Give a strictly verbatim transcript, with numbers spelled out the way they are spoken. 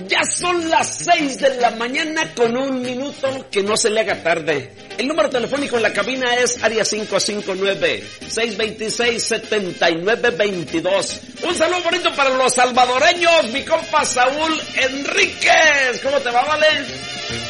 Ya son las seis de la mañana con un minuto, que no se le haga tarde. El número telefónico en la cabina es área cinco cinco nueve, seis dos seis, siete nueve dos dos. Un saludo bonito para los salvadoreños, mi compa Saúl Enríquez. ¿Cómo te va, vale?